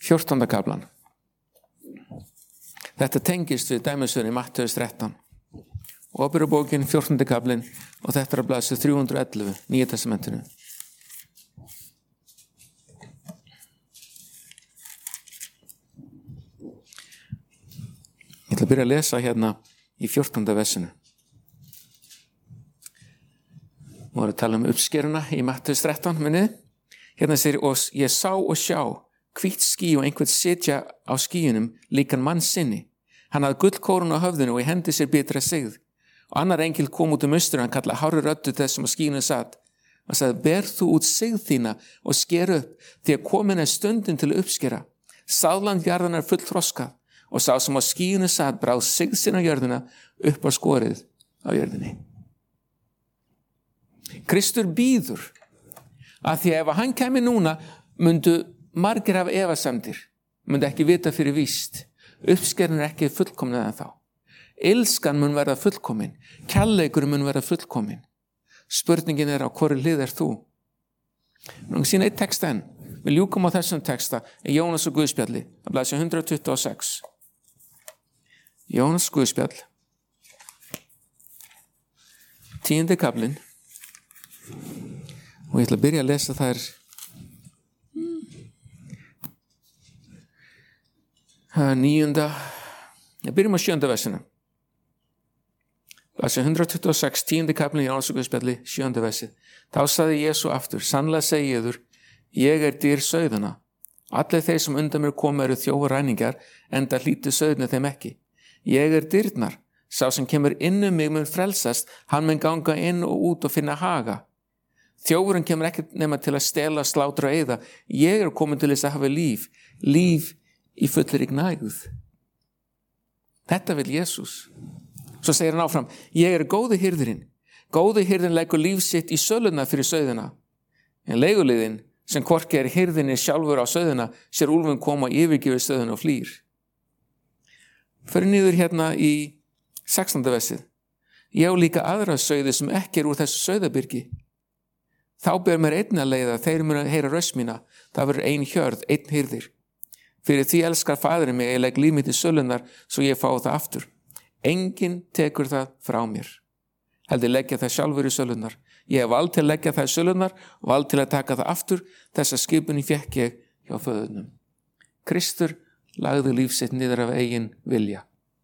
14. kaflan. Þetta tengist við dæmisögunni í Mattheus 13. Óperubókin 14. kaflinn og þetta er blaðsíðu 311, Nýja testamentinu. Ég ætla að byrja að lesa hérna í 14. versinu. Við vorum að tala uppskeruna í Mattheus 13, minnið. Hérna segir, og ég sá og sjá hvítt ský og einhvern sitja á skýjunum líkan mann sinni. Hann hafði gullkórun á höfðinu og í hendi sér bitra sigð. Og annar engil kom út austur, hann kallaði hárri röddu þess sem á skýjunum satt. Hann sagði, ber þú út sigð þína og sker upp, því að komin er stundin til að uppskera. Sáðland jarðanar full þroskað. Og sá sem á skýjunum satt bráð sigð sinna á jörðina upp á skorið á jörðinni. Kristur bíður að því að ef hann kæmi núna myndu margir hafa efasemdir, myndu ekki vita fyrir víst. Uppskerin er ekki fullkomnað en þá. Ilskan mun verða fullkomin, kærleikur mun verða fullkomin. Spurningin er á hvorri hlið er þú? Nú sína eitt text enn. Við ljúkum á þessum texta í Jónas og Guðspjalli, það blaðsíðu 126. Jónas Guðspjall, 10. kaflinn, og ég ætla að byrja að lesa þær byrjum á 7. versinu. Blaðsíðu 126, 10. kaflinn í Jónas og Guðspjalli, 7. versið. Þá sagði Jesú aftur, sannlega segi ég yður, ég er dýr sauðana. Allir þeir sem undan mér koma eru þjófar ræningjar, enda hlýtur sauðnir þeim ekki. Ég er dyrnar, sá sem kemur inn mig mun frelsast, hann mun ganga inn og út og finna haga. Þjófurinn kemur ekki nema til að stela, slátra og eyða. Ég er komin til þess að hafa líf í fullri gnægð. Þetta vil Jesús. Svo segir hann áfram, ég er góði hirðirinn. Góði hirðin leggur líf sitt í söluna fyrir sauðina. En leiguliðinn, sem hvorki er hirðinni sjálfur á sauðina, sér úlfum koma og yfirgefur sauðina og flýr. Fyrir niður hérna í 16. versið. Ég á líka aðra sauði sem ekki er úr þessu sauðabyrgi. Þá ber mér einn að leiða, þeir munu að heyra röst mína. Það verður ein hjörð, einn hirðir. Fyrir því elskar faðurinn mig, ég legg líf mitt í sölunar, svo ég fá það aftur. Enginn tekur það frá mér. Heldur leggja það sjálfur í sölunar. Ég hef vald til að leggja það í sölunar og vald til að taka það aftur. Þessa skipunni fékk ég hjá föðunum. Kristur lagði líf sitt niður af eigin vilja.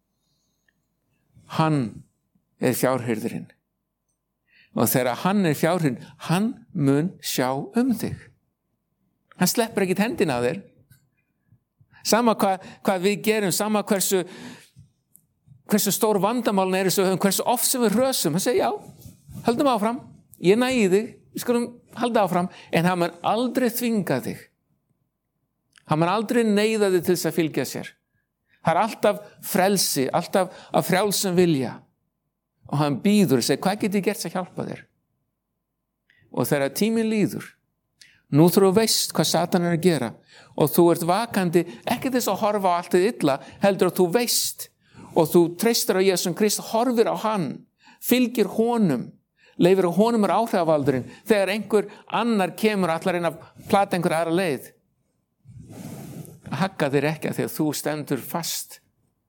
Hann er fjárhirðurinn. Og þegar hann er fjárhirðurinn, hann mun sjá þig. Hann sleppur ekkit hendina að þér. Sama hvað við gerum, sama hversu stór vandamálin er þessu, hversu oft sem við rösum. Hann segir, já, höldum áfram. Ég næði þig, við skulum halda áfram. En hann mun aldrei þvinga þig. Hann mun aldrei neyða þig til þess að fylgja sér. Það er alltaf frelsi, alltaf af frjálsum vilja. Og hann býður og segir, hvað get ég gert að hjálpa þér? Og þegar tíminn líður, nú þú veist hvað Satan er að gera og þú ert vakandi, ekki þess að horfa á allt þið illa, heldur að þú veist og þú treystir á Jesús Krist, horfir á hann, fylgir honum, leifir á honum er áhrifavaldurinn. Þegar einhver annar kemur allar inn að plata einhver aðra leið, hagga þér ekki að því að þú stendur fast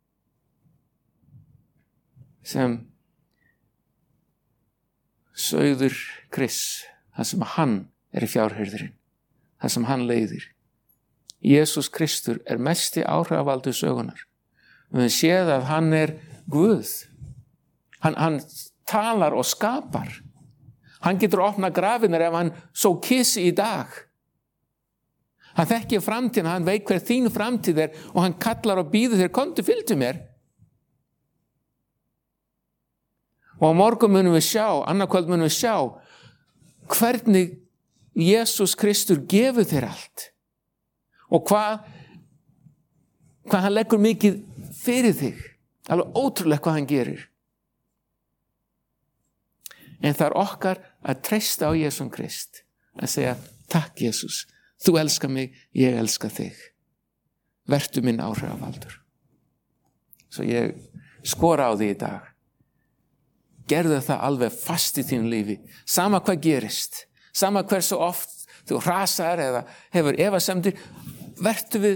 sem sauður Krists, það sem hann er í fjárhirðurinn, það sem hann leiðir. Jesús Kristur er mesti áhrifavaldur sögunar. Við séð að hann er Guð. Hann talar og skapar. Hann getur að opna grafinar ef hann svo kissi í dag. Hann þekkir framtíðina, hann veit hver þín framtíð er og hann kallar og býður þér, komdu, fylgdu mér. Og á morgun munum við sjá, annað kvöld munum við sjá hvernig Jesús Kristur gefur þér allt og hvað hann leggur mikið fyrir þig. Alveg ótrúlega hvað hann gerir. En það er okkar að treysta á Jesús Krist, að segja, takk Jesús, þú elskar mig, ég elskar þig. Vertu minn áhrifavaldur. Svo ég skora á því í dag. Gerðu það alveg fast í þínu lífi, sama hvað gerist, sama hversu oft þú hrasar eða hefur efasemdir, vertu við